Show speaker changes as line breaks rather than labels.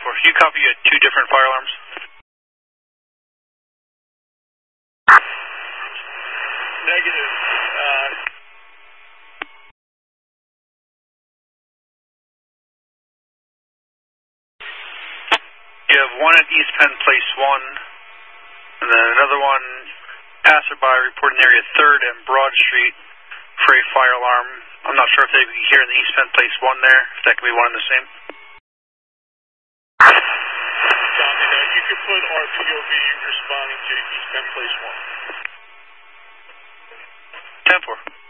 You copy you had 2 different fire alarms?
Negative.
You have one at East Penn Place 1, and then another one, passerby reporting area 3rd and Broad Street for a fire alarm. I'm not sure if they'd be here in the East Penn Place 1 there, if that could be one and the same.
Copy that. You could put RPOV responding to East Penn Place 1.
10-4.